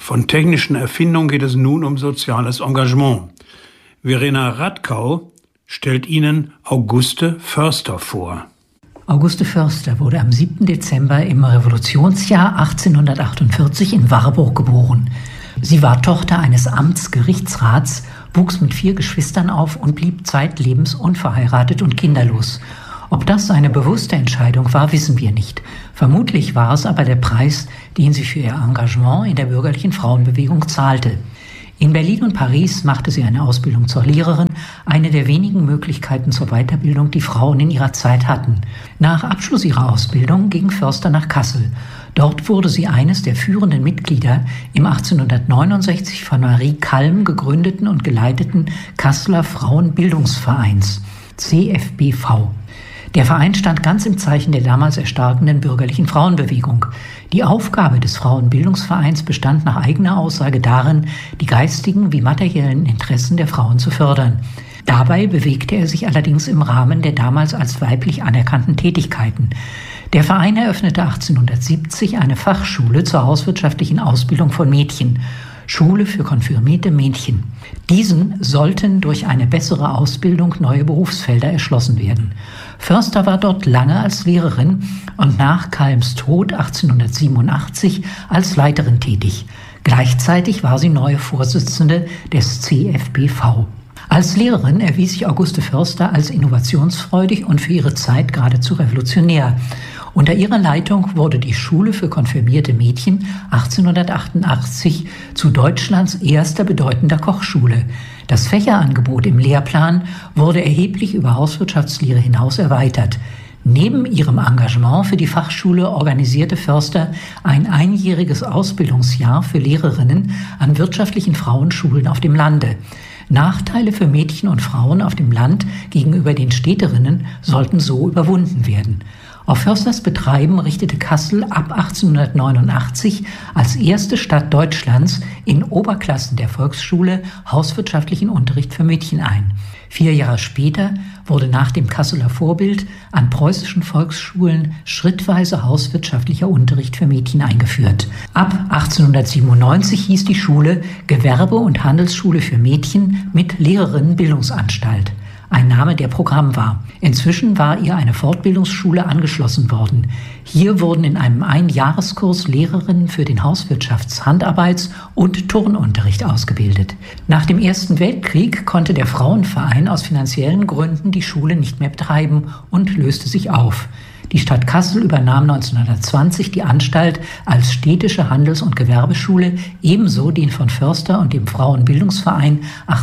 Von technischen Erfindungen geht es nun um soziales Engagement. Verena Radkau stellt Ihnen Auguste Förster vor. Auguste Förster wurde am 7. Dezember im Revolutionsjahr 1848 in Warburg geboren. Sie war Tochter eines Amtsgerichtsrats, wuchs mit 4 Geschwistern auf und blieb zeitlebens unverheiratet und kinderlos. Ob das eine bewusste Entscheidung war, wissen wir nicht. Vermutlich war es aber der Preis, den sie für ihr Engagement in der bürgerlichen Frauenbewegung zahlte. In Berlin und Paris machte sie eine Ausbildung zur Lehrerin, eine der wenigen Möglichkeiten zur Weiterbildung, die Frauen in ihrer Zeit hatten. Nach Abschluss ihrer Ausbildung ging Förster nach Kassel. Dort wurde sie eines der führenden Mitglieder im 1869 von Marie Kalm gegründeten und geleiteten Kasseler Frauenbildungsvereins, CFBV. Der Verein stand ganz im Zeichen der damals erstarkenden bürgerlichen Frauenbewegung. Die Aufgabe des Frauenbildungsvereins bestand nach eigener Aussage darin, die geistigen wie materiellen Interessen der Frauen zu fördern. Dabei bewegte er sich allerdings im Rahmen der damals als weiblich anerkannten Tätigkeiten. Der Verein eröffnete 1870 eine Fachschule zur hauswirtschaftlichen Ausbildung von Mädchen, Schule für konfirmierte Mädchen. Diesen sollten durch eine bessere Ausbildung neue Berufsfelder erschlossen werden. Förster war dort lange als Lehrerin und nach Kalms Tod 1887 als Leiterin tätig. Gleichzeitig war sie neue Vorsitzende des CFBV. Als Lehrerin erwies sich Auguste Förster als innovationsfreudig und für ihre Zeit geradezu revolutionär. Unter ihrer Leitung wurde die Schule für konfirmierte Mädchen 1888 zu Deutschlands erster bedeutender Kochschule. Das Fächerangebot im Lehrplan wurde erheblich über Hauswirtschaftslehre hinaus erweitert. Neben ihrem Engagement für die Fachschule organisierte Förster ein einjähriges Ausbildungsjahr für Lehrerinnen an wirtschaftlichen Frauenschulen auf dem Lande. Nachteile für Mädchen und Frauen auf dem Land gegenüber den Städterinnen sollten so überwunden werden. Auf Försters Betreiben richtete Kassel ab 1889 als erste Stadt Deutschlands in Oberklassen der Volksschule hauswirtschaftlichen Unterricht für Mädchen ein. 4 Jahre später wurde nach dem Kasseler Vorbild an preußischen Volksschulen schrittweise hauswirtschaftlicher Unterricht für Mädchen eingeführt. Ab 1897 hieß die Schule Gewerbe- und Handelsschule für Mädchen mit Lehrerinnenbildungsanstalt. Ein Name, der Programm war. Inzwischen war ihr eine Fortbildungsschule angeschlossen worden. Hier wurden in einem Einjahreskurs Lehrerinnen für den Hauswirtschafts-, Handarbeits- und Turnunterricht ausgebildet. Nach dem Ersten Weltkrieg konnte der Frauenverein aus finanziellen Gründen die Schule nicht mehr betreiben und löste sich auf. Die Stadt Kassel übernahm 1920 die Anstalt als städtische Handels- und Gewerbeschule, ebenso den von Förster und dem Frauenbildungsverein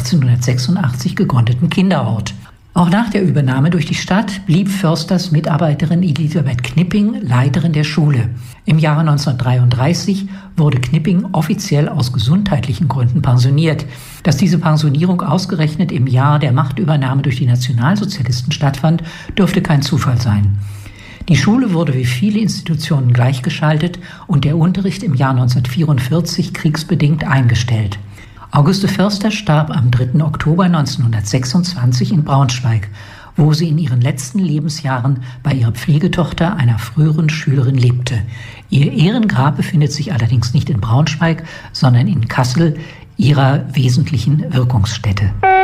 1886 gegründeten Kinderhort. Auch nach der Übernahme durch die Stadt blieb Försters Mitarbeiterin Elisabeth Knipping Leiterin der Schule. Im Jahre 1933 wurde Knipping offiziell aus gesundheitlichen Gründen pensioniert. Dass diese Pensionierung ausgerechnet im Jahr der Machtübernahme durch die Nationalsozialisten stattfand, dürfte kein Zufall sein. Die Schule wurde wie viele Institutionen gleichgeschaltet und der Unterricht im Jahr 1944 kriegsbedingt eingestellt. Auguste Förster starb am 3. Oktober 1926 in Braunschweig, wo sie in ihren letzten Lebensjahren bei ihrer Pflegetochter, einer früheren Schülerin, lebte. Ihr Ehrengrab befindet sich allerdings nicht in Braunschweig, sondern in Kassel, ihrer wesentlichen Wirkungsstätte.